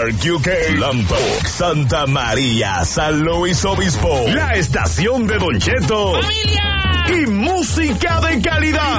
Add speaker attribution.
Speaker 1: York, UK, Lambok, Santa María, San Luis Obispo, la estación de Don Cheto.
Speaker 2: ¡Familia!
Speaker 1: Y música de calidad.